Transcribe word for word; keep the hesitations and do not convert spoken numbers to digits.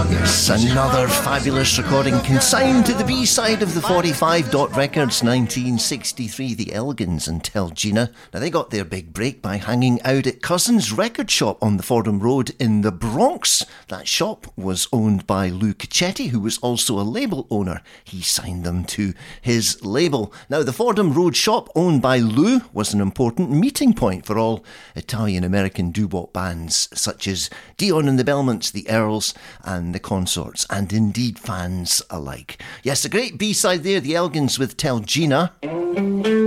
Yes, another fabulous recording consigned to the B-side of the forty-five dot Records nineteen sixty-three, the Elgins and Tell Gina. Now, they got their big break by hanging out at Cousins Record Shop on the Fordham Road in the Bronx. That shop was owned by Lou Cicchetti, who was also a label owner. He signed them to his label. Now, the Fordham Road shop, owned by Lou, was an important meeting point for all Italian-American doo-wop bands, such as Dion and the Belmonts, the Earls, and the Consorts, and indeed fans alike. Yes, a great B-side there, the Elgins with Tell Gina.